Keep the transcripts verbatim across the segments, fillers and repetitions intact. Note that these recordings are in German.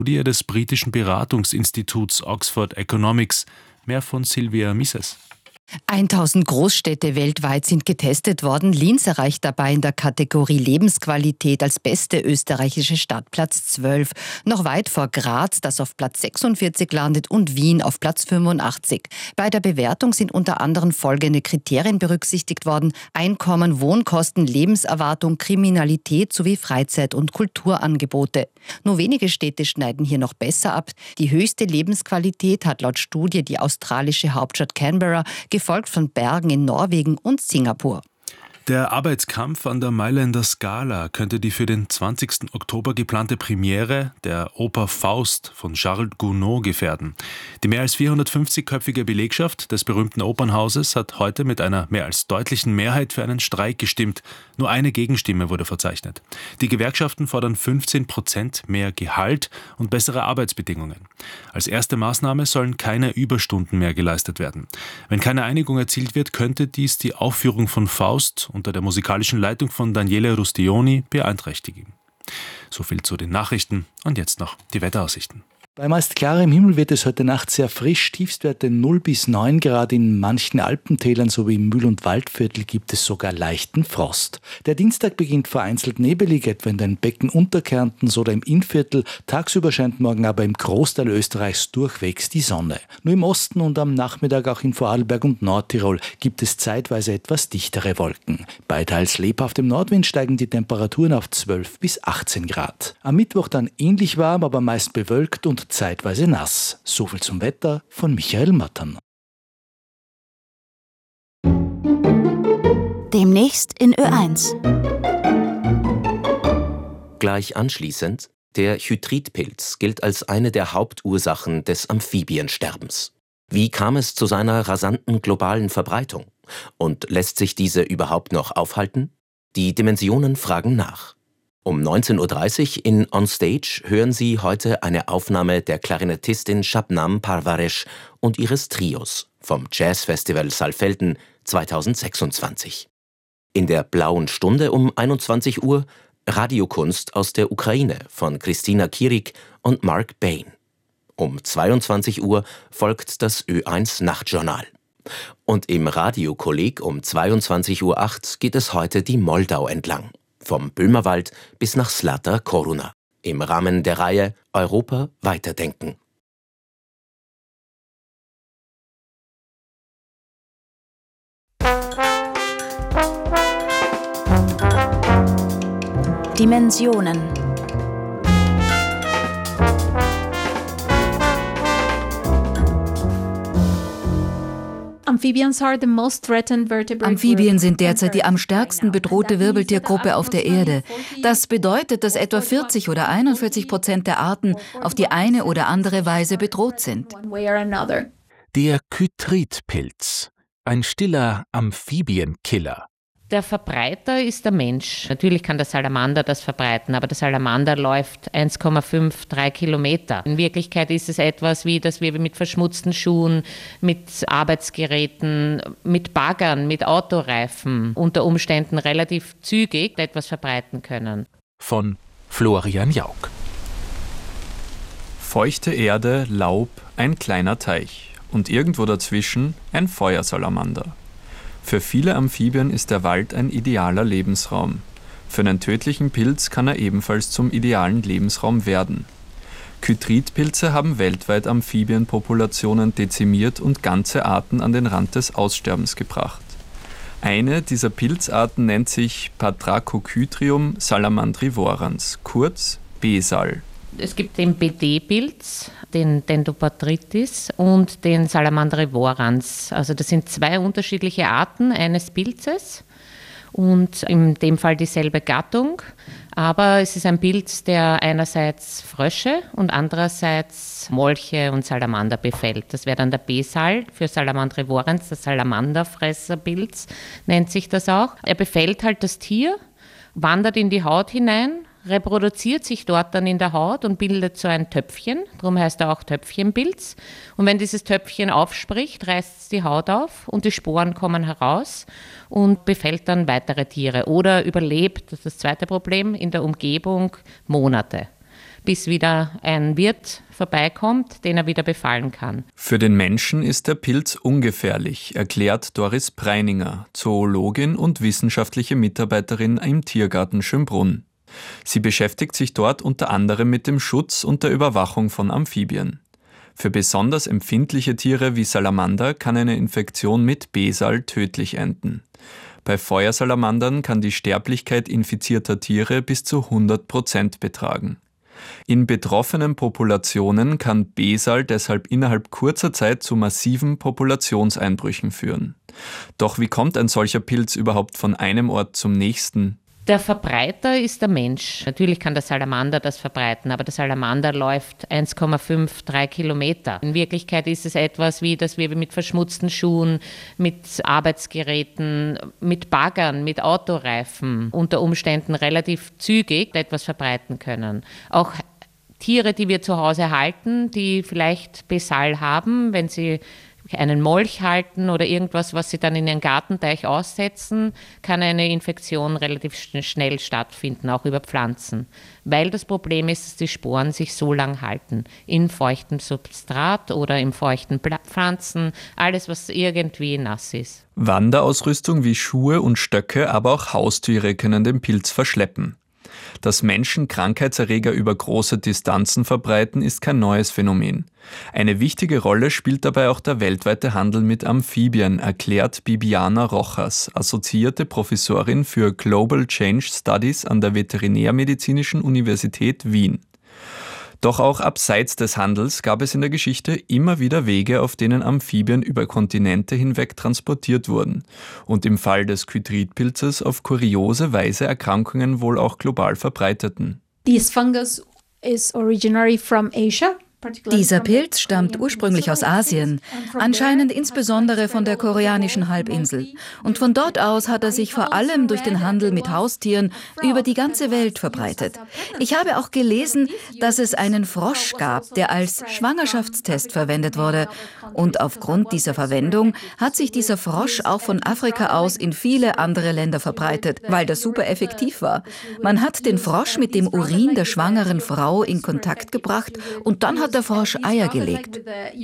Studie des britischen Beratungsinstituts Oxford Economics. Mehr von Silvia Mises. tausend Großstädte weltweit sind getestet worden. Linz erreicht dabei in der Kategorie Lebensqualität als beste österreichische Stadt Platz zwölf. Noch weit vor Graz, das auf Platz sechsundvierzig landet, und Wien auf Platz fünfundachtzig. Bei der Bewertung sind unter anderem folgende Kriterien berücksichtigt worden: Einkommen, Wohnkosten, Lebenserwartung, Kriminalität sowie Freizeit- und Kulturangebote. Nur wenige Städte schneiden hier noch besser ab. Die höchste Lebensqualität hat laut Studie die australische Hauptstadt Canberra, gefolgt von Bergen in Norwegen und Singapur. Der Arbeitskampf an der Mailänder Scala könnte die für den zwanzigsten Oktober geplante Premiere der Oper Faust von Charles Gounod gefährden. Die mehr als vierhundertfünfzigköpfige Belegschaft des berühmten Opernhauses hat heute mit einer mehr als deutlichen Mehrheit für einen Streik gestimmt. Nur eine Gegenstimme wurde verzeichnet. Die Gewerkschaften fordern fünfzehn Prozent mehr Gehalt und bessere Arbeitsbedingungen. Als erste Maßnahme sollen keine Überstunden mehr geleistet werden. Wenn keine Einigung erzielt wird, könnte dies die Aufführung von Faust unter der musikalischen Leitung von Daniele Rustioni beeinträchtigen. So viel zu den Nachrichten und jetzt noch die Wetteraussichten. Bei meist klarem Himmel wird es heute Nacht sehr frisch. Tiefstwerte null bis neun Grad. In manchen Alpentälern sowie im Mühl- und Waldviertel gibt es sogar leichten Frost. Der Dienstag beginnt vereinzelt nebelig, etwa in den Becken Unterkärntens oder im Innviertel. Tagsüber scheint morgen aber im Großteil Österreichs durchwegs die Sonne. Nur im Osten und am Nachmittag auch in Vorarlberg und Nordtirol gibt es zeitweise etwas dichtere Wolken. Bei teils lebhaftem Nordwind steigen die Temperaturen auf zwölf bis achtzehn Grad. Am Mittwoch dann ähnlich warm, aber meist bewölkt und zeitweise nass. So viel zum Wetter von Michael Mattern. Demnächst in Ö eins. Gleich anschließend: Der Chytridpilz gilt als eine der Hauptursachen des Amphibiensterbens. Wie kam es zu seiner rasanten globalen Verbreitung? Und lässt sich diese überhaupt noch aufhalten? Die Dimensionen fragen nach. Um neunzehn Uhr dreißig in On Stage hören Sie heute eine Aufnahme der Klarinettistin Shabnam Parvaresh und ihres Trios vom Jazzfestival Saalfelden zweitausendsechsundzwanzig. In der Blauen Stunde um einundzwanzig Uhr Radiokunst aus der Ukraine von Christina Kirik und Mark Bain. Um zweiundzwanzig Uhr folgt das Ö eins Nachtjournal. Und im Radiokolleg um zweiundzwanzig Uhr acht geht es heute die Moldau entlang. Vom Böhmerwald bis nach Zlata Koruna. Im Rahmen der Reihe Europa weiterdenken. Dimensionen. Amphibien sind derzeit die am stärksten bedrohte Wirbeltiergruppe auf der Erde. Das bedeutet, dass etwa vierzig oder einundvierzig Prozent der Arten auf die eine oder andere Weise bedroht sind. Der Chytridpilz, ein stiller Amphibienkiller. Der Verbreiter ist der Mensch. Natürlich kann der Salamander das verbreiten, aber der Salamander läuft eins Komma fünf, drei Kilometer. In Wirklichkeit ist es etwas wie, dass wir mit verschmutzten Schuhen, mit Arbeitsgeräten, mit Baggern, mit Autoreifen unter Umständen relativ zügig etwas verbreiten können. Von Florian Jauch. Feuchte Erde, Laub, ein kleiner Teich und irgendwo dazwischen ein Feuersalamander. Für viele Amphibien ist der Wald ein idealer Lebensraum. Für einen tödlichen Pilz kann er ebenfalls zum idealen Lebensraum werden. Chytridpilze haben weltweit Amphibienpopulationen dezimiert und ganze Arten an den Rand des Aussterbens gebracht. Eine dieser Pilzarten nennt sich Batrachochytrium salamandrivorans, kurz B-Sal. Es gibt den B D-Pilz, den Dendrobatritis und den Salamandrivorans. Also das sind zwei unterschiedliche Arten eines Pilzes und in dem Fall dieselbe Gattung. Aber es ist ein Pilz, der einerseits Frösche und andererseits Molche und Salamander befällt. Das wäre dann der B-Sal für Salamandrivorans, der Salamanderfresserpilz nennt sich das auch. Er befällt halt das Tier, wandert in die Haut hinein, reproduziert sich dort dann in der Haut und bildet so ein Töpfchen, darum heißt er auch Töpfchenpilz. Und wenn dieses Töpfchen aufspricht, reißt es die Haut auf und die Sporen kommen heraus und befällt dann weitere Tiere oder überlebt, das ist das zweite Problem, in der Umgebung Monate. bis wieder ein Wirt vorbeikommt, den er wieder befallen kann. Für den Menschen ist der Pilz ungefährlich, erklärt Doris Breininger, Zoologin und wissenschaftliche Mitarbeiterin im Tiergarten Schönbrunn. Sie beschäftigt sich dort unter anderem mit dem Schutz und der Überwachung von Amphibien. Für besonders empfindliche Tiere wie Salamander kann eine Infektion mit Besal tödlich enden. Bei Feuersalamandern kann die Sterblichkeit infizierter Tiere bis zu hundert Prozent betragen. In betroffenen Populationen kann Besal deshalb innerhalb kurzer Zeit zu massiven Populationseinbrüchen führen. Doch wie kommt ein solcher Pilz überhaupt von einem Ort zum nächsten? Der Verbreiter ist der Mensch. Natürlich kann der Salamander das verbreiten, aber der Salamander läuft eins Komma fünf, drei Kilometer. In Wirklichkeit ist es etwas wie, dass wir mit verschmutzten Schuhen, mit Arbeitsgeräten, mit Baggern, mit Autoreifen unter Umständen relativ zügig etwas verbreiten können. Auch Tiere, die wir zu Hause halten, die vielleicht Besal haben, wenn sie einen Molch halten oder irgendwas, was sie dann in ihren Gartenteich aussetzen, kann eine Infektion relativ schnell stattfinden, auch über Pflanzen. Weil das Problem ist, dass die Sporen sich so lang halten. In feuchtem Substrat oder in feuchten Pflanzen, alles, was irgendwie nass ist. Wanderausrüstung wie Schuhe und Stöcke, aber auch Haustiere können den Pilz verschleppen. Dass Menschen Krankheitserreger über große Distanzen verbreiten, ist kein neues Phänomen. Eine wichtige Rolle spielt dabei auch der weltweite Handel mit Amphibien, erklärt Bibiana Rojas, assoziierte Professorin für Global Change Studies an der Veterinärmedizinischen Universität Wien. Doch auch abseits des Handels gab es in der Geschichte immer wieder Wege, auf denen Amphibien über Kontinente hinweg transportiert wurden und im Fall des Chytridpilzes auf kuriose Weise Erkrankungen wohl auch global verbreiteten. This fungus is originally from Asia. Dieser Pilz stammt ursprünglich aus Asien, anscheinend insbesondere von der koreanischen Halbinsel. Und von dort aus hat er sich vor allem durch den Handel mit Haustieren über die ganze Welt verbreitet. Ich habe auch gelesen, dass es einen Frosch gab, der als Schwangerschaftstest verwendet wurde. Und aufgrund dieser Verwendung hat sich dieser Frosch auch von Afrika aus in viele andere Länder verbreitet, weil das super effektiv war. Man hat den Frosch mit dem Urin der schwangeren Frau in Kontakt gebracht und dann hat der Frosch Eier gelegt.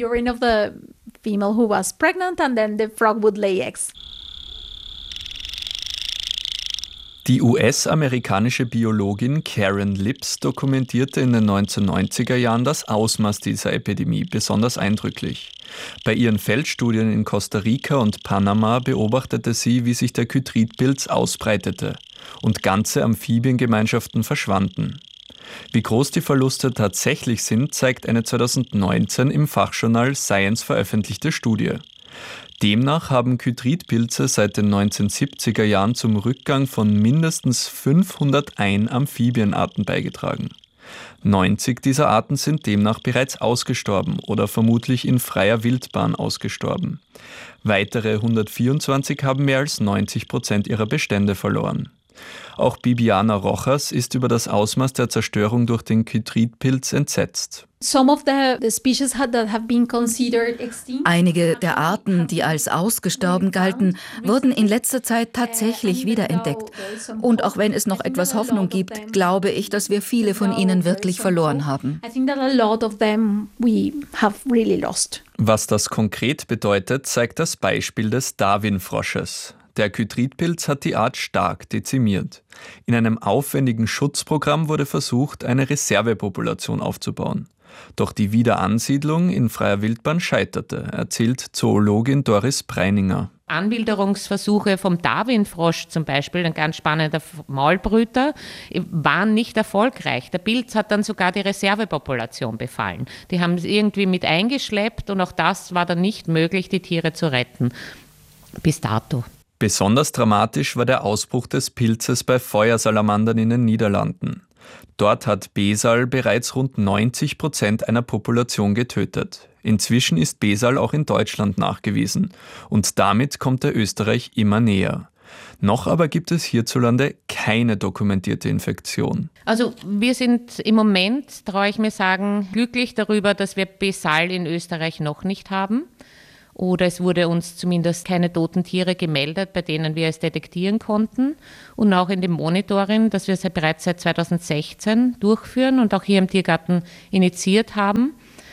Die U S-amerikanische Biologin Karen Lips dokumentierte in den neunzehnhundertneunziger Jahren das Ausmaß dieser Epidemie besonders eindrücklich. Bei ihren Feldstudien in Costa Rica und Panama beobachtete sie, wie sich der Chytridpilz ausbreitete und ganze Amphibiengemeinschaften verschwanden. Wie groß die Verluste tatsächlich sind, zeigt eine zweitausendneunzehn im Fachjournal Science veröffentlichte Studie. Demnach haben Chytridpilze seit den neunzehnhundertsiebziger Jahren zum Rückgang von mindestens fünfhunderteins Amphibienarten beigetragen. neunzig dieser Arten sind demnach bereits ausgestorben oder vermutlich in freier Wildbahn ausgestorben. Weitere hundertvierundzwanzig haben mehr als neunzig Prozent ihrer Bestände verloren. Auch Bibiana Rojas ist über das Ausmaß der Zerstörung durch den Chytridpilz entsetzt. Einige der Arten, die als ausgestorben galten, wurden in letzter Zeit tatsächlich wiederentdeckt. Und auch wenn es noch etwas Hoffnung gibt, glaube ich, dass wir viele von ihnen wirklich verloren haben. Was das konkret bedeutet, zeigt das Beispiel des Darwin-Frosches. Der Chytridpilz hat die Art stark dezimiert. In einem aufwendigen Schutzprogramm wurde versucht, eine Reservepopulation aufzubauen. Doch die Wiederansiedlung in freier Wildbahn scheiterte, erzählt Zoologin Doris Breininger. Anwilderungsversuche vom Darwin-Frosch zum Beispiel, ein ganz spannender Maulbrüter, waren nicht erfolgreich. Der Pilz hat dann sogar die Reservepopulation befallen. Die haben es irgendwie mit eingeschleppt und auch das war dann nicht möglich, die Tiere zu retten. Bis dato. Besonders dramatisch war der Ausbruch des Pilzes bei Feuersalamandern in den Niederlanden. Dort hat Besal bereits rund neunzig Prozent einer Population getötet. Inzwischen ist Besal auch in Deutschland nachgewiesen und damit kommt er Österreich immer näher. Noch aber gibt es hierzulande keine dokumentierte Infektion. Also wir sind im Moment, traue ich mir sagen, glücklich darüber, dass wir Besal in Österreich noch nicht haben. oder es wurde uns zumindest keine toten Tiere gemeldet, bei denen wir es detektieren konnten. Und auch in dem Monitoring, das wir seit, bereits seit zweitausendsechzehn durchführen und auch hier im Tiergarten initiiert haben,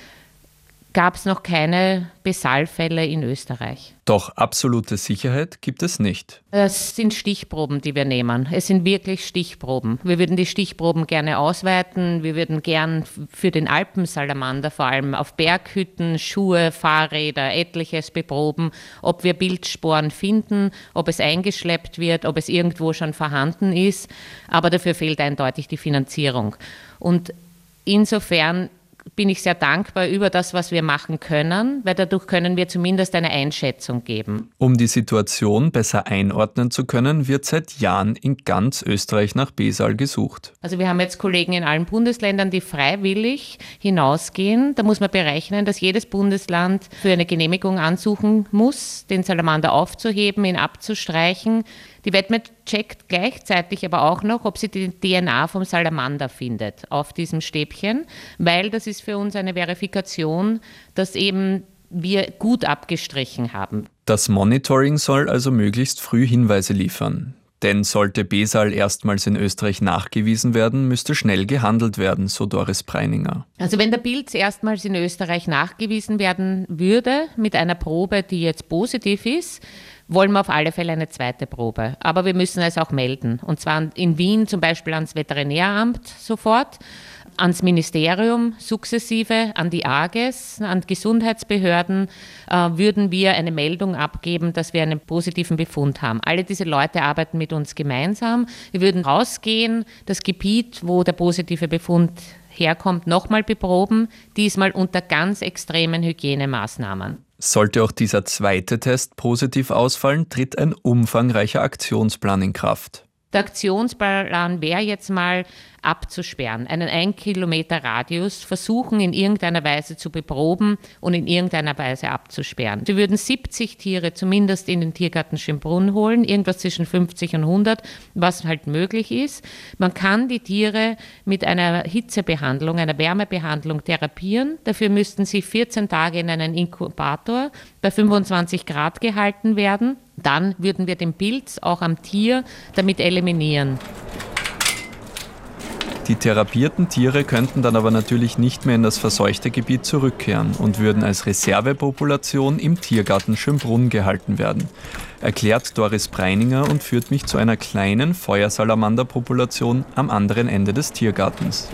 gab es noch keine Besalfälle in Österreich. Doch absolute Sicherheit gibt es nicht. Das sind Stichproben, die wir nehmen. Es sind wirklich Stichproben. Wir würden die Stichproben gerne ausweiten. Wir würden gern für den Alpensalamander vor allem auf Berghütten, Schuhe, Fahrräder, etliches beproben, ob wir Bildsporen finden, ob es eingeschleppt wird, ob es irgendwo schon vorhanden ist. Aber dafür fehlt eindeutig die Finanzierung. Und insofern bin ich sehr dankbar über das, was wir machen können, weil dadurch können wir zumindest eine Einschätzung geben. Um die Situation besser einordnen zu können, wird seit Jahren in ganz Österreich nach Besal gesucht. Also wir haben jetzt Kollegen in allen Bundesländern, die freiwillig hinausgehen. Da muss man berechnen, dass jedes Bundesland für eine Genehmigung ansuchen muss, den Salamander aufzuheben, ihn abzustreichen. Die Vetmed checkt gleichzeitig aber auch noch, ob sie die D N A vom Salamander findet auf diesem Stäbchen, weil das ist für uns eine Verifikation, dass eben wir gut abgestrichen haben. Das Monitoring soll also möglichst früh Hinweise liefern. Denn sollte Besal erstmals in Österreich nachgewiesen werden, müsste schnell gehandelt werden, so Doris Breininger. Also wenn der Pilz erstmals in Österreich nachgewiesen werden würde, mit einer Probe, die jetzt positiv ist, wollen wir auf alle Fälle eine zweite Probe. Aber wir müssen es auch melden. Und zwar in Wien zum Beispiel ans Veterinäramt sofort, ans Ministerium sukzessive, an die A G E S, an Gesundheitsbehörden, äh, würden wir eine Meldung abgeben, dass wir einen positiven Befund haben. Alle diese Leute arbeiten mit uns gemeinsam. Wir würden rausgehen, das Gebiet, wo der positive Befund herkommt, nochmal beproben, diesmal unter ganz extremen Hygienemaßnahmen. Sollte auch dieser zweite Test positiv ausfallen, tritt ein umfangreicher Aktionsplan in Kraft. Der Aktionsplan wäre jetzt mal abzusperren, einen ein Kilometer Radius versuchen in irgendeiner Weise zu beproben und in irgendeiner Weise abzusperren. Wir würden siebzig Tiere zumindest in den Tiergarten Schönbrunn holen, irgendwas zwischen fünfzig und hundert, was halt möglich ist. Man kann die Tiere mit einer Hitzebehandlung, einer Wärmebehandlung therapieren. Dafür müssten sie vierzehn Tage in einen Inkubator bei fünfundzwanzig Grad gehalten werden. Dann würden wir den Pilz auch am Tier damit eliminieren. Die therapierten Tiere könnten dann aber natürlich nicht mehr in das verseuchte Gebiet zurückkehren und würden als Reservepopulation im Tiergarten Schönbrunn gehalten werden, erklärt Doris Breininger und führt mich zu einer kleinen Feuersalamanderpopulation am anderen Ende des Tiergartens.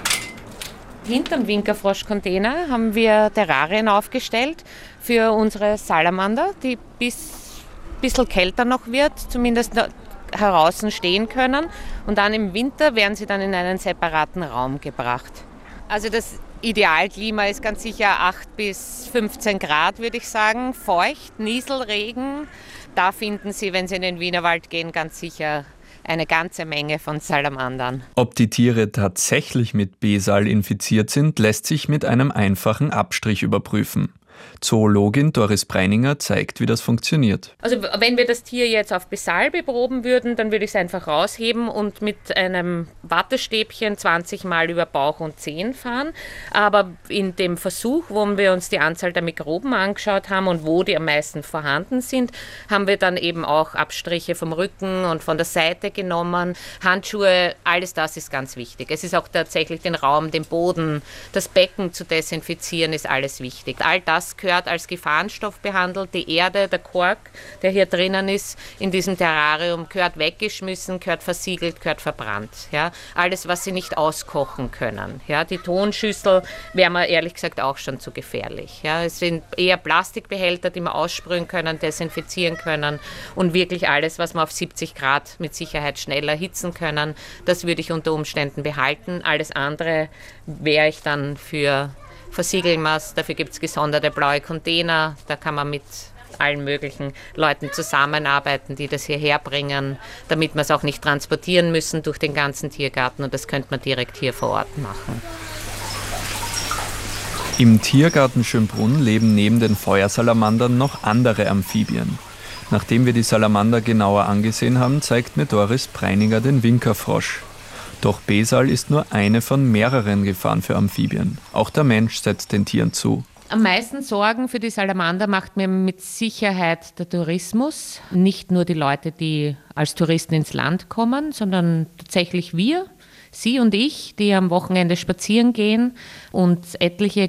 Hinterm Winkerfrosch-Container haben wir Terrarien aufgestellt für unsere Salamander, die bis ein bisschen kälter noch wird, zumindest draußen stehen können. Und dann im Winter werden sie dann in einen separaten Raum gebracht. Also das Idealklima ist ganz sicher acht bis fünfzehn Grad, würde ich sagen. Feucht, Nieselregen. Da finden Sie, wenn Sie in den Wienerwald gehen, ganz sicher eine ganze Menge von Salamandern. Ob die Tiere tatsächlich mit Besal infiziert sind, lässt sich mit einem einfachen Abstrich überprüfen. Zoologin Doris Breininger zeigt, wie das funktioniert. Also wenn wir das Tier jetzt auf Besal beproben würden, dann würde ich es einfach rausheben und mit einem Wattestäbchen zwanzig Mal über Bauch und Zehen fahren. Aber in dem Versuch, wo wir uns die Anzahl der Mikroben angeschaut haben und wo die am meisten vorhanden sind, haben wir dann eben auch Abstriche vom Rücken und von der Seite genommen. Handschuhe, alles das ist ganz wichtig. Es ist auch tatsächlich den Raum, den Boden, das Becken zu desinfizieren, ist alles wichtig. All das gehört als Gefahrenstoff behandelt. Die Erde, der Kork, der hier drinnen ist, in diesem Terrarium, gehört weggeschmissen, gehört versiegelt, gehört verbrannt. Ja? Alles, was sie nicht auskochen können. Ja? Die Tonschüssel wäre mir ehrlich gesagt auch schon zu gefährlich. Ja? Es sind eher Plastikbehälter, die man aussprühen können, desinfizieren können und wirklich alles, was man auf siebzig Grad mit Sicherheit schnell erhitzen können, das würde ich unter Umständen behalten. Alles andere wäre ich dann für versiegeln muss. Dafür gibt es gesonderte blaue Container. Da kann man mit allen möglichen Leuten zusammenarbeiten, die das hierher bringen, damit wir es auch nicht transportieren müssen durch den ganzen Tiergarten. Und das könnte man direkt hier vor Ort machen. Im Tiergarten Schönbrunn leben neben den Feuersalamandern noch andere Amphibien. Nachdem wir die Salamander genauer angesehen haben, zeigt mir Doris Breininger den Winkerfrosch. Doch Besal ist nur eine von mehreren Gefahren für Amphibien. Auch der Mensch setzt den Tieren zu. Am meisten Sorgen für die Salamander macht mir mit Sicherheit der Tourismus. Nicht nur die Leute, die als Touristen ins Land kommen, sondern tatsächlich wir, Sie und ich, die am Wochenende spazieren gehen und etliche